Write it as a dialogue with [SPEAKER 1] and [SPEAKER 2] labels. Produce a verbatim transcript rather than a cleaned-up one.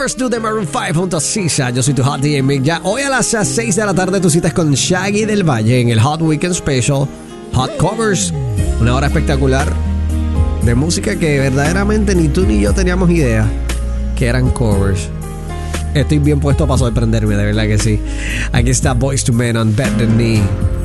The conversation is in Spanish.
[SPEAKER 1] Lovers Do de Maroon five junto a Sisa. Yo soy tu Hot D J Mick. Ya hoy a las seis de la tarde tu cita es con Shaggy del Valle en el Hot Weekend Special Hot Covers. Una hora espectacular de música que verdaderamente ni tú ni yo teníamos idea que eran covers. Estoy bien puesto para sorprenderme, de verdad que sí. Aquí está Boyz two Men on Bend the Knee.